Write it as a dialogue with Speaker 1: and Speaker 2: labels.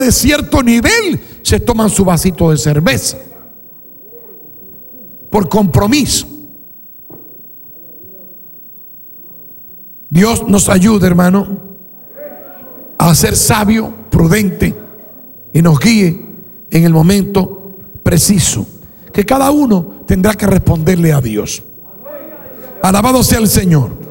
Speaker 1: de cierto nivel se toman su vasito de cerveza por compromiso. Dios nos ayude, hermano, a ser sabio, prudente, y nos guíe en el momento preciso que cada uno tendrá que responderle a Dios. Alabado sea el Señor.